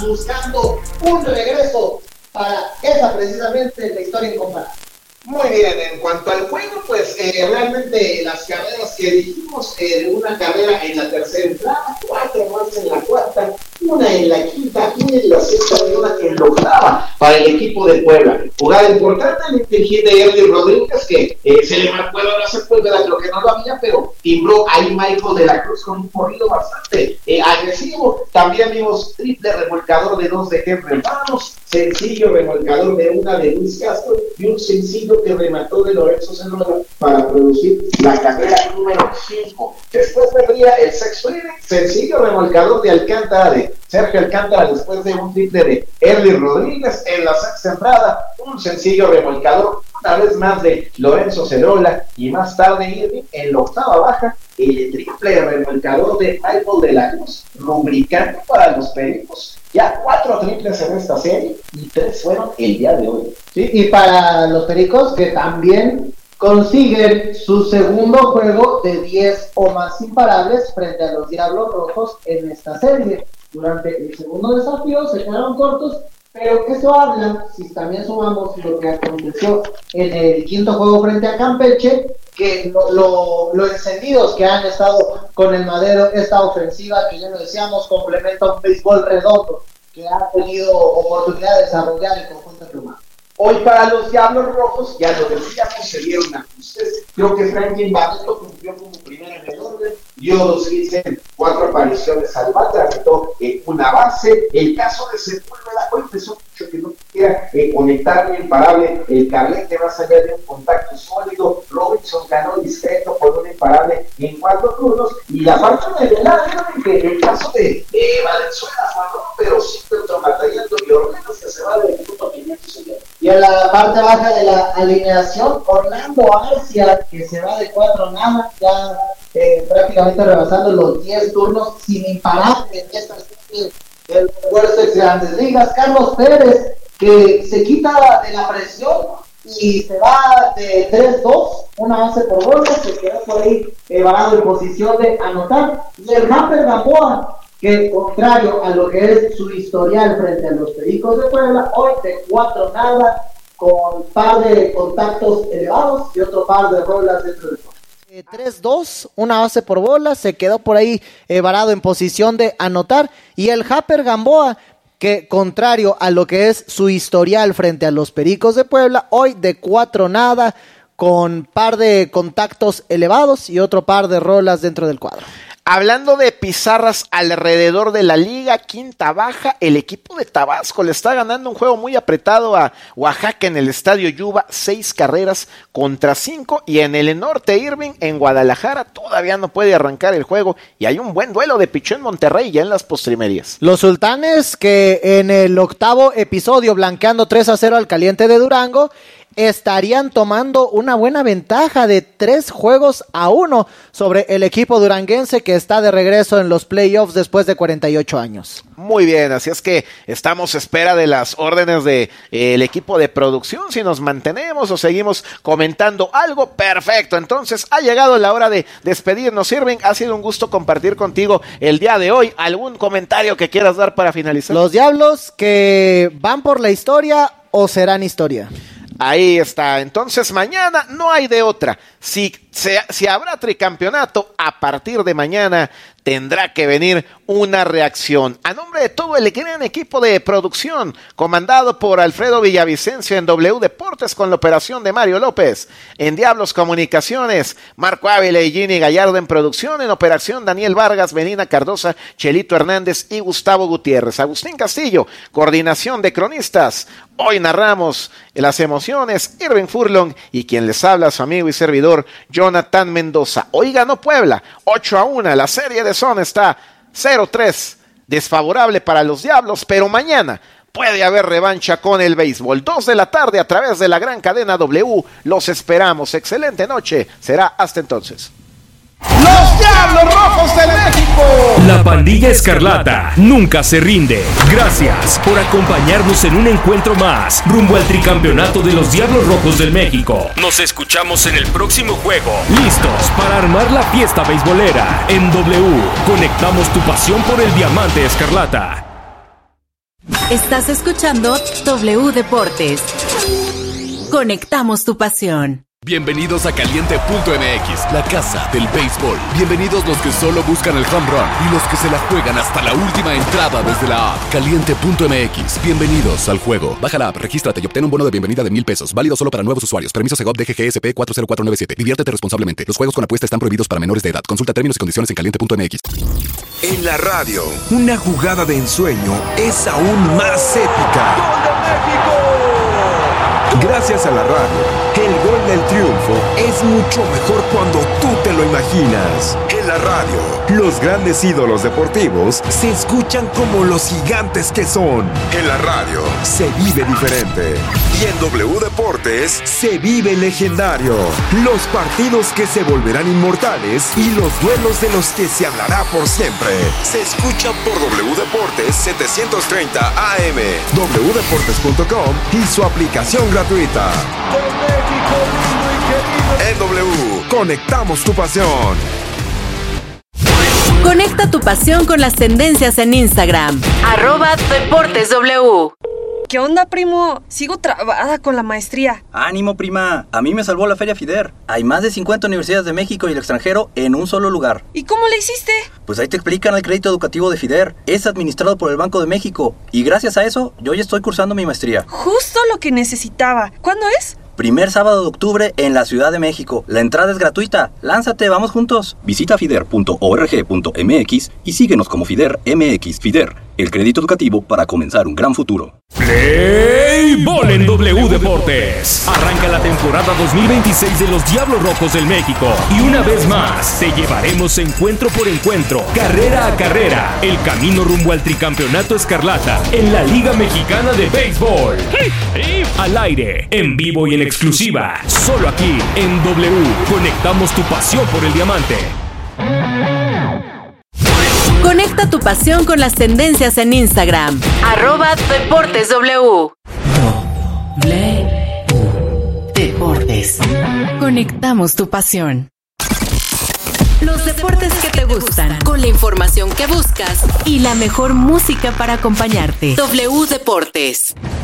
buscando un regreso para esa precisamente la historia incomparable. Muy bien, en cuanto al juego, pues realmente las carreras que dijimos, una carrera en la tercera entrada, 4 más en la cuarta, una en la quinta, una en la sexta y una en la octava para el equipo de Puebla. Jugada importante en el dirigir de Erly Rodríguez, que se le marcó el brazo a Puebla, creo que no lo había, pero timbró ahí Michael de la Cruz con un corrido bastante agresivo. También vimos triple remolcador de 2 de Henry Ramos, sencillo remolcador de 1 de Luis Castro y un sencillo que remató de Lorenzo Senrola para producir la carrera número 5. Después vendría el sexto inning, sencillo remolcador de Alcántara, de Sergio Alcántara, después de un triple de Erly Rodríguez. En la sexta entrada, un sencillo remolcador una vez más de Lorenzo Senrola, y más tarde Irving en la octava baja, el triple remolcador de Michael de la Cruz, rubricando para los Pericos. Ya 4 triples en esta serie y 3 fueron el día de hoy. Sí, y para los Pericos, que también consiguen su segundo juego de 10 o más imparables frente a los Diablos Rojos en esta serie. Durante el segundo desafío se quedaron cortos, pero eso habla, si también sumamos lo que aconteció en el quinto juego frente a Campeche, que lo encendidos que han estado con el Madero, esta ofensiva que ya lo decíamos, complementa un béisbol redondo que ha tenido oportunidad de desarrollar el conjunto rumano. Hoy para los Diablos Rojos, ya lo decíamos, se dieron ajustes. Creo que Franklin Barreto cumplió como primera en el orden, dio 2 hits en 4 apariciones al bate, anotó una base. El caso de Sepúlveda, hoy empezó mucho que no quiera conectarle imparable el cablete más allá de un contacto sólido. Robinson ganó discreto por un imparable en 4 turnos, y la parte de lado que el caso de Valenzuela falló, pero siempre batallando, y Ormenos que se va del punto 500. Y en la parte baja de la alineación, Orlando Arcia, que se va de 4 nada, ya prácticamente rebasando los 10 turnos sin imparable en esta serie del refuerzo de Grandes Ligas. Carlos Pérez, que se quita de la presión y se va de 3-2, una base por bola, se quedó por ahí varado en posición de anotar. Y el Hamper Gamboa, que contrario a lo que es su historial frente a los Pericos de Puebla, hoy de 4 nada, con par de contactos elevados y otro par de rolas dentro del campo. 3-2, una base por bola, se quedó por ahí varado en posición de anotar. Y el Hamper Gamboa, que contrario a lo que es su historial frente a los Pericos de Puebla, hoy de 4 nada, con par de contactos elevados y otro par de rolas dentro del cuadro. Hablando de pizarras alrededor de la liga, quinta baja, el equipo de Tabasco le está ganando un juego muy apretado a Oaxaca en el Estadio Yuba, 6 carreras contra 5, y en el norte Irving, en Guadalajara, todavía no puede arrancar el juego, y hay un buen duelo de pichón en Monterrey ya en las postrimerías. Los Sultanes, que en el octavo episodio, blanqueando 3-0 al Caliente de Durango, estarían tomando una buena ventaja de 3-1 sobre el equipo duranguense, que está de regreso en los playoffs después de 48 años. Muy bien, así es que estamos a espera de las órdenes de el equipo de producción, si nos mantenemos o seguimos comentando algo. Perfecto, entonces ha llegado la hora de despedirnos. Irving, ha sido un gusto compartir contigo el día de hoy. ¿Algún comentario que quieras dar para finalizar? Los Diablos, que van por la historia o serán historia. Ahí está, entonces mañana no hay de otra. Si habrá tricampeonato, a partir de mañana tendrá que venir una reacción. A nombre de todo el gran equipo de producción, comandado por Alfredo Villavicencio en W Deportes, con la operación de Mario López, en Diablos Comunicaciones, Marco Ávila y Ginny Gallardo en producción, en operación Daniel Vargas, Melina Cardosa, Chelito Hernández y Gustavo Gutiérrez. Agustín Castillo, coordinación de cronistas. Hoy narramos las emociones, Irving Furlong, y quien les habla, su amigo y servidor, Jonathan Mendoza. Hoy ganó Puebla, 8-1, la serie de zona está 0-3, desfavorable para los Diablos, pero mañana puede haber revancha con el béisbol. 2 de la tarde a través de la gran cadena W, los esperamos. Excelente noche, será hasta entonces. ¡Los Diablos Rojos de México! La pandilla escarlata nunca se rinde. Gracias por acompañarnos en un encuentro más rumbo al tricampeonato de los Diablos Rojos del México. Nos escuchamos en el próximo juego. Listos para armar la fiesta beisbolera. En W, conectamos tu pasión por el diamante escarlata. Estás escuchando W Deportes. Conectamos tu pasión. Bienvenidos a Caliente.mx, la casa del béisbol. Bienvenidos los que solo buscan el home run y los que se la juegan hasta la última entrada desde la app. Caliente.mx, bienvenidos al juego. Baja la app, regístrate y obtén un bono de bienvenida de $1,000. Válido solo para nuevos usuarios. Permiso Segov DGGSP 40497. Diviértete responsablemente. Los juegos con apuesta están prohibidos para menores de edad. Consulta términos y condiciones en Caliente.mx. En la radio, una jugada de ensueño es aún más épica. ¡Gol de México! Gracias a la radio, el gol del triunfo es mucho mejor cuando tú te lo imaginas. En la radio, los grandes ídolos deportivos se escuchan como los gigantes que son. En la radio, se vive diferente. Y en W Deportes, se vive legendario. Los partidos que se volverán inmortales y los duelos de los que se hablará por siempre. Se escucha por W Deportes 730 AM, wdeportes.com y su aplicación gratuita. En W, conectamos tu pasión. Conecta tu pasión con las tendencias en Instagram. @DeportesW. ¿Qué onda, primo? Sigo trabada con la maestría. ¡Ánimo, prima! A mí me salvó la Feria FIDER. Hay más de 50 universidades de México y el extranjero en un solo lugar. ¿Y cómo le hiciste? Pues ahí te explican el crédito educativo de FIDER. Es administrado por el Banco de México. Y gracias a eso, yo ya estoy cursando mi maestría. Justo lo que necesitaba. ¿Cuándo es? Primer sábado de octubre en la Ciudad de México. La entrada es gratuita. ¡Lánzate, vamos juntos! Visita fider.org.mx y síguenos como FIDER MX. FIDER, el crédito educativo para comenzar un gran futuro. Play Ball en W Deportes. Arranca la temporada 2026 de los Diablos Rojos del México. Y una vez más, te llevaremos encuentro por encuentro, carrera a carrera, el camino rumbo al tricampeonato escarlata en la Liga Mexicana de Béisbol. Al aire, en vivo y en exclusiva, solo aquí en W. Conectamos tu pasión por el diamante. Conecta tu pasión con las tendencias en Instagram. @DeportesW. Deportes. Conectamos tu pasión. Los deportes que te gustan, con la información que buscas y la mejor música para acompañarte. W Deportes.